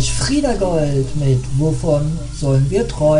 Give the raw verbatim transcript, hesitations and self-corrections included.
gleich Frieda Gold mit Wovon sollen wir träumen?